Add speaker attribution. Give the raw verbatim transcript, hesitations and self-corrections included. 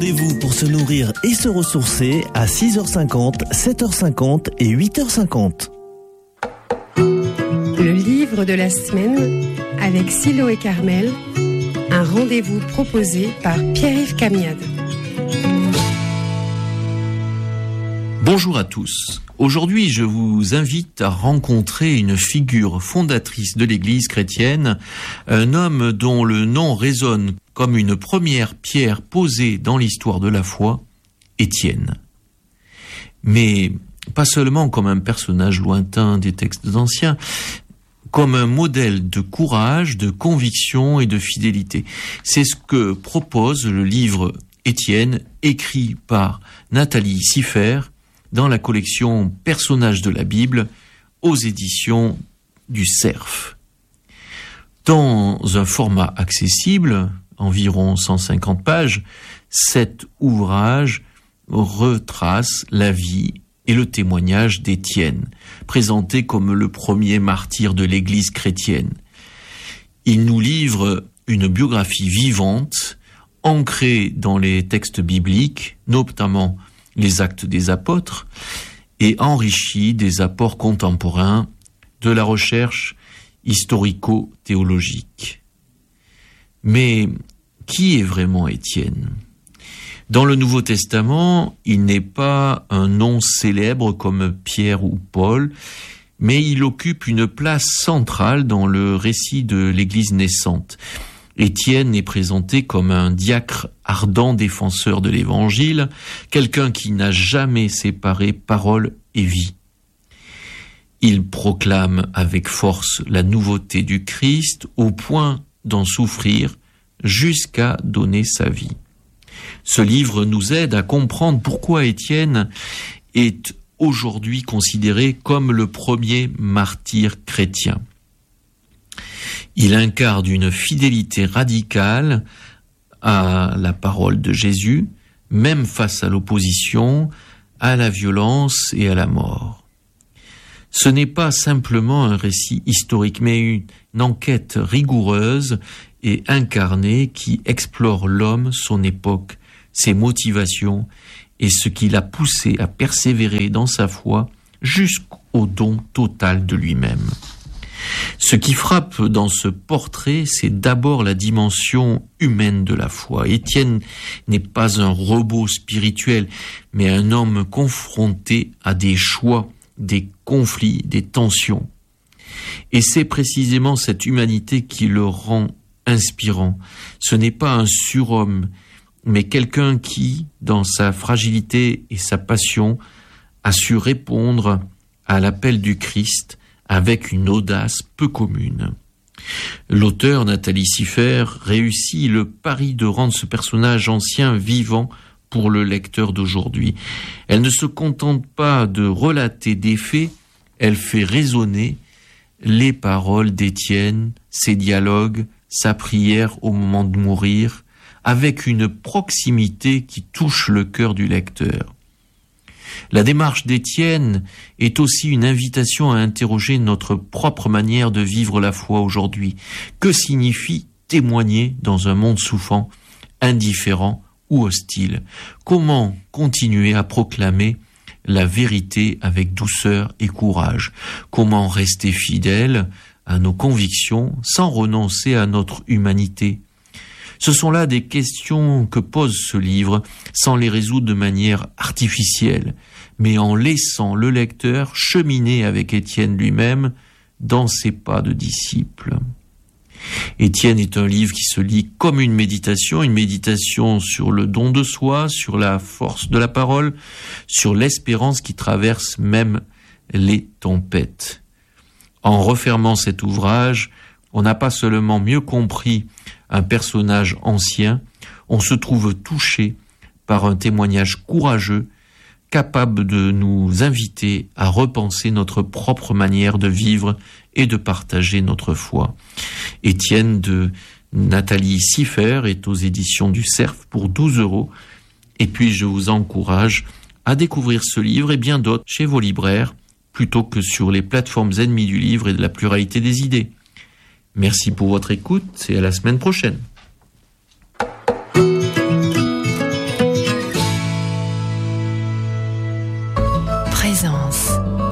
Speaker 1: Rendez-vous pour se nourrir et se ressourcer à six heures cinquante, sept heures cinquante et huit heures cinquante.
Speaker 2: Le livre de la semaine avec Silo et Carmel, un rendez-vous proposé par Pierre-Yves Camiade.
Speaker 3: Bonjour à tous. Aujourd'hui, je vous invite à rencontrer une figure fondatrice de l'Église chrétienne, un homme dont le nom résonne comme une première pierre posée dans l'histoire de la foi, Étienne. Mais pas seulement comme un personnage lointain des textes anciens, comme un modèle de courage, de conviction et de fidélité. C'est ce que propose le livre Étienne, écrit par Nathalie Siffer, dans la collection Personnages de la Bible, aux éditions du Cerf. Dans un format accessible, environ cent cinquante pages, cet ouvrage retrace la vie et le témoignage d'Étienne, présenté comme le premier martyr de l'Église chrétienne. Il nous livre une biographie vivante, ancrée dans les textes bibliques, notamment les Actes des Apôtres, et enrichi des apports contemporains de la recherche historico-théologique. Mais qui est vraiment Étienne ? Dans le Nouveau Testament, il n'est pas un nom célèbre comme Pierre ou Paul, mais il occupe une place centrale dans le récit de l'Église naissante. Étienne est présenté comme un diacre ardent défenseur de l'Évangile, quelqu'un qui n'a jamais séparé parole et vie. Il proclame avec force la nouveauté du Christ au point d'en souffrir jusqu'à donner sa vie. Ce livre nous aide à comprendre pourquoi Étienne est aujourd'hui considéré comme le premier martyr chrétien. Il incarne une fidélité radicale à la parole de Jésus, même face à l'opposition, à la violence et à la mort. Ce n'est pas simplement un récit historique, mais une enquête rigoureuse et incarnée qui explore l'homme, son époque, ses motivations et ce qui l'a poussé à persévérer dans sa foi jusqu'au don total de lui-même. Ce qui frappe dans ce portrait, c'est d'abord la dimension humaine de la foi. Étienne n'est pas un robot spirituel, mais un homme confronté à des choix, des conflits, des tensions. Et c'est précisément cette humanité qui le rend inspirant. Ce n'est pas un surhomme, mais quelqu'un qui, dans sa fragilité et sa passion, a su répondre à l'appel du Christ avec une audace peu commune. L'auteur Nathalie Siffer réussit le pari de rendre ce personnage ancien vivant pour le lecteur d'aujourd'hui. Elle ne se contente pas de relater des faits, elle fait résonner les paroles d'Étienne, ses dialogues, sa prière au moment de mourir, avec une proximité qui touche le cœur du lecteur. La démarche d'Étienne est aussi une invitation à interroger notre propre manière de vivre la foi aujourd'hui. Que signifie témoigner dans un monde souffrant, indifférent ou hostile ? Comment continuer à proclamer la vérité avec douceur et courage ? Comment rester fidèle à nos convictions sans renoncer à notre humanité ? Ce sont là des questions que pose ce livre, sans les résoudre de manière artificielle, mais en laissant le lecteur cheminer avec Étienne lui-même dans ses pas de disciple. Étienne est un livre qui se lit comme une méditation, une méditation sur le don de soi, sur la force de la parole, sur l'espérance qui traverse même les tempêtes. En refermant cet ouvrage, on n'a pas seulement mieux compris un personnage ancien, on se trouve touché par un témoignage courageux, capable de nous inviter à repenser notre propre manière de vivre et de partager notre foi. Étienne de Nathalie Siffer est aux éditions du Cerf pour douze euros. Et puis je vous encourage à découvrir ce livre et bien d'autres chez vos libraires, plutôt que sur les plateformes ennemies du livre et de la pluralité des idées. Merci pour votre écoute et à la semaine prochaine.
Speaker 4: présence.